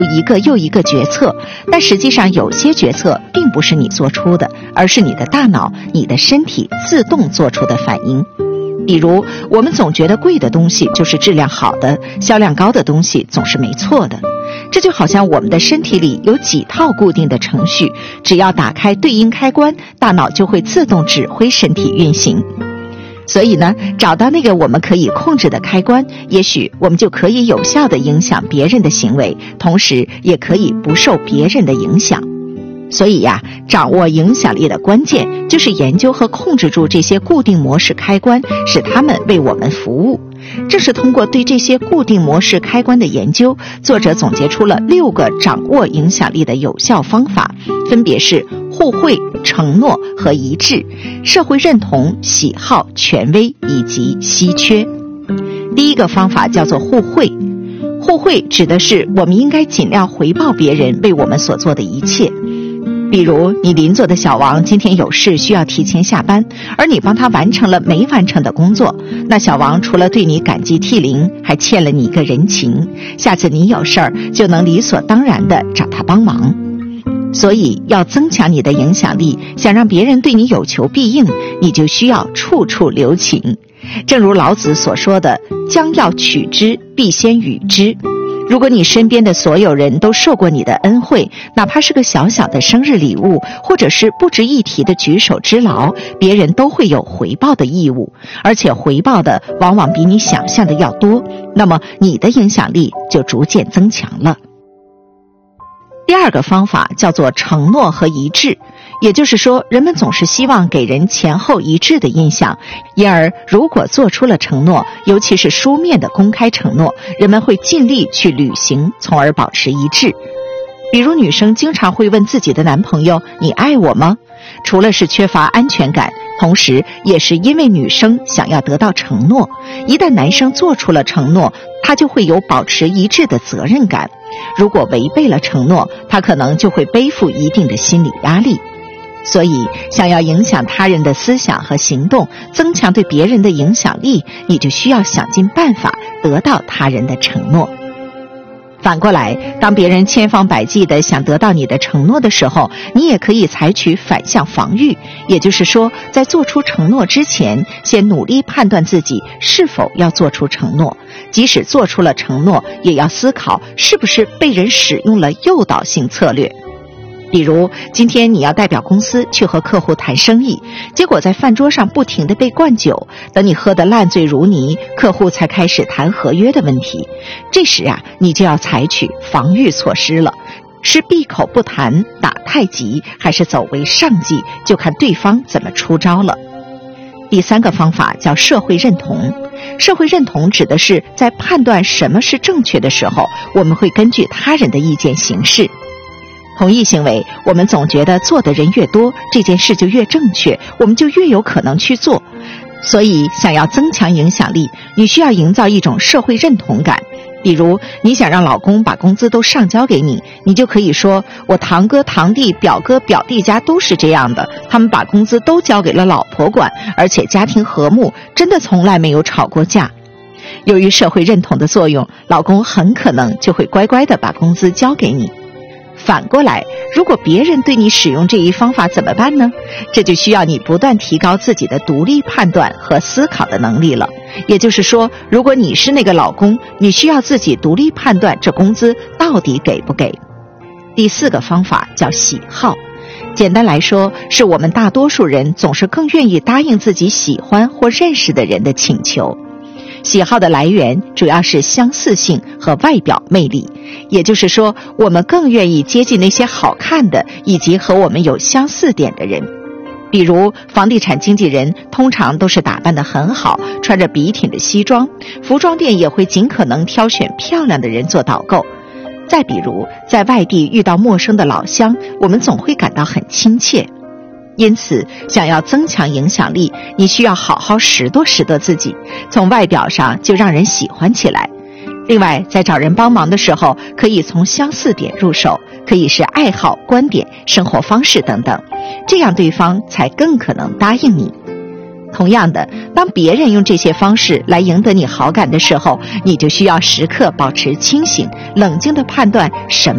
一个又一个决策，但实际上有些决策并不是你做出的，而是你的大脑、你的身体自动做出的反应。比如，我们总觉得贵的东西就是质量好的，销量高的东西总是没错的。这就好像我们的身体里有几套固定的程序，只要打开对应开关，大脑就会自动指挥身体运行。所以呢，找到那个我们可以控制的开关，也许我们就可以有效地影响别人的行为，同时也可以不受别人的影响。所以呀，掌握影响力的关键就是研究和控制住这些固定模式开关，使它们为我们服务。正是通过对这些固定模式开关的研究，作者总结出了6个掌握影响力的有效方法，分别是互惠、承诺和一致、社会认同、喜好、权威以及稀缺。第一个方法叫做互惠。互惠指的是我们应该尽量回报别人为我们所做的一切。比如你邻座的小王今天有事需要提前下班，而你帮他完成了没完成的工作，那小王除了对你感激涕零，还欠了你一个人情，下次你有事儿就能理所当然地找他帮忙。所以要增强你的影响力，想让别人对你有求必应，你就需要处处留情。正如老子所说的，将要取之，必先予之。如果你身边的所有人都受过你的恩惠，哪怕是个小小的生日礼物，或者是不值一提的举手之劳，别人都会有回报的义务，而且回报的往往比你想象的要多，那么你的影响力就逐渐增强了。第二个方法叫做承诺和一致，也就是说，人们总是希望给人前后一致的印象，因而如果做出了承诺，尤其是书面的公开承诺，人们会尽力去履行，从而保持一致。比如女生经常会问自己的男朋友，你爱我吗？除了是缺乏安全感，同时也是因为女生想要得到承诺，一旦男生做出了承诺，他就会有保持一致的责任感。如果违背了承诺，他可能就会背负一定的心理压力。所以想要影响他人的思想和行动，增强对别人的影响力，你就需要想尽办法得到他人的承诺。反过来，当别人千方百计地想得到你的承诺的时候，你也可以采取反向防御，也就是说，在做出承诺之前，先努力判断自己是否要做出承诺，即使做出了承诺，也要思考是不是被人使用了诱导性策略。比如今天你要代表公司去和客户谈生意，结果在饭桌上不停地被灌酒，等你喝得烂醉如泥，客户才开始谈合约的问题。这时啊，你就要采取防御措施了，是闭口不谈打太极，还是走为上计，就看对方怎么出招了。第三个方法叫社会认同。社会认同指的是在判断什么是正确的时候，我们会根据他人的意见行事。同一行为，我们总觉得做的人越多，这件事就越正确，我们就越有可能去做。所以想要增强影响力，你需要营造一种社会认同感。比如你想让老公把工资都上交给你，你就可以说，我堂哥堂弟表哥表弟家都是这样的，他们把工资都交给了老婆管，而且家庭和睦，真的从来没有吵过架。由于社会认同的作用，老公很可能就会乖乖地把工资交给你。反过来，如果别人对你使用这一方法怎么办呢？这就需要你不断提高自己的独立判断和思考的能力了。也就是说，如果你是那个老公，你需要自己独立判断这工资到底给不给。第四个方法叫喜好。简单来说，是我们大多数人总是更愿意答应自己喜欢或认识的人的请求。喜好的来源主要是相似性和外表魅力，也就是说，我们更愿意接近那些好看的以及和我们有相似点的人。比如房地产经纪人通常都是打扮得很好，穿着笔挺的西装，服装店也会尽可能挑选漂亮的人做导购。再比如在外地遇到陌生的老乡，我们总会感到很亲切。因此想要增强影响力，你需要好好拾掇拾掇自己，从外表上就让人喜欢起来。另外在找人帮忙的时候，可以从相似点入手，可以是爱好、观点、生活方式等等，这样对方才更可能答应你。同样的，当别人用这些方式来赢得你好感的时候，你就需要时刻保持清醒，冷静地判断什么